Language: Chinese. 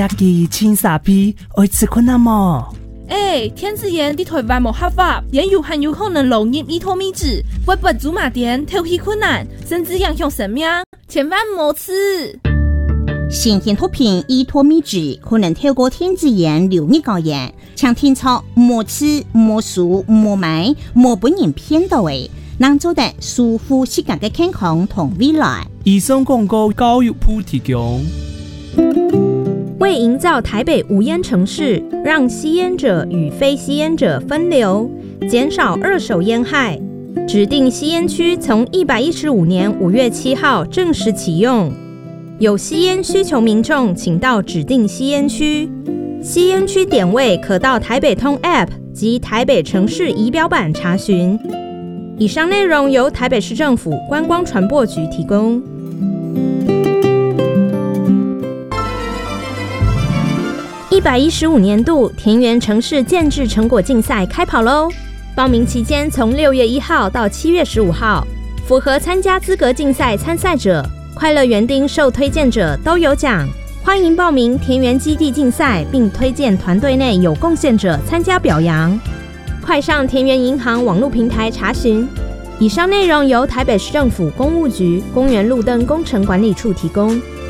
亚基青沙皮会吃困难吗？ 天子盐伫台湾无合法，盐有含有可能漏入伊托米脂，会不祖马店头皮困难，甚至影响生命，千万莫吃。 新鲜毒品伊托米脂可能透过天子盐流入高盐，请听操莫吃、莫数、莫买、莫本人骗到的，能做得舒服适合的健康同未来。 以上广告教育部提供。 为营造台北无烟城市，让吸烟者与非吸烟者分流，减少二手烟害，指定吸烟区从115年5月7号正式启用。有吸烟需求民众，请到指定吸烟区。吸烟区点位可到台北通 App 及台北城市仪表板查询。以上内容由台北市政府观光传播局提供。115年度田园城市建制成果竞赛开跑喽！报名期间从6月1号到7月15号，符合参加资格竞赛参赛者、快乐园丁受推荐者都有奖。欢迎报名田园基地竞赛，并推荐团队内有贡献者参加表扬。快上田园银行网络平台查询。以上内容由台北市政府公务局公园路灯工程管理处提供。